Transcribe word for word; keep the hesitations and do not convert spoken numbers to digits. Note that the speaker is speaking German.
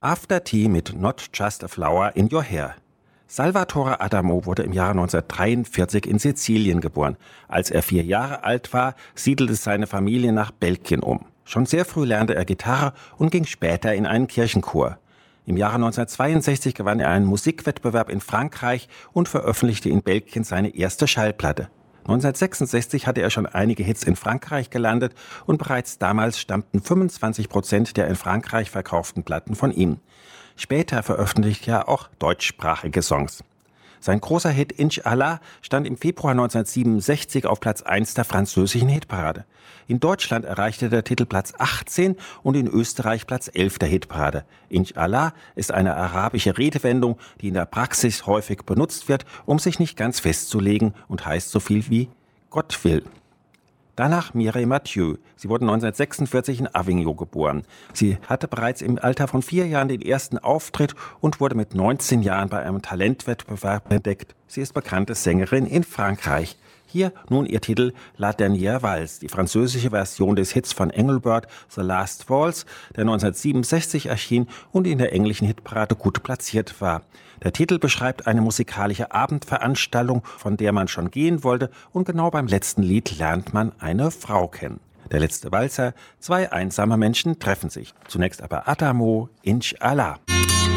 After Tea mit Not Just a Flower in Your Hair. Salvatore Adamo wurde im Jahre neunzehnhundertdreiundvierzig in Sizilien geboren. Als er vier Jahre alt war, siedelte seine Familie nach Belgien um. Schon sehr früh lernte er Gitarre und ging später in einen Kirchenchor. Im Jahre neunzehnhundertzweiundsechzig gewann er einen Musikwettbewerb in Frankreich und veröffentlichte in Belgien seine erste Schallplatte. neunzehnhundertsechsundsechzig hatte er schon einige Hits in Frankreich gelandet und bereits damals stammten fünfundzwanzig Prozent der in Frankreich verkauften Platten von ihm. Später veröffentlichte er auch deutschsprachige Songs. Sein großer Hit Inch'Allah stand im Februar neunzehnhundertsiebenundsechzig auf Platz eins der französischen Hitparade. In Deutschland erreichte der Titel Platz achtzehn und in Österreich Platz elf der Hitparade. Inch'Allah ist eine arabische Redewendung, die in der Praxis häufig benutzt wird, um sich nicht ganz festzulegen und heißt so viel wie Gott will. Danach Mireille Mathieu. Sie wurde neunzehnhundertsechsundvierzig in Avignon geboren. Sie hatte bereits im Alter von vier Jahren den ersten Auftritt und wurde mit neunzehn Jahren bei einem Talentwettbewerb entdeckt. Sie ist bekannte Sängerin in Frankreich. Hier nun ihr Titel La Dernière Valse, die französische Version des Hits von Engelbert The Last Waltz, der neunzehnhundertsiebenundsechzig erschien und in der englischen Hitparade gut platziert war. Der Titel beschreibt eine musikalische Abendveranstaltung, von der man schon gehen wollte, und genau beim letzten Lied lernt man eine Frau kennen. Der letzte Walzer, zwei einsame Menschen treffen sich. Zunächst aber Adamo, Inch'Allah.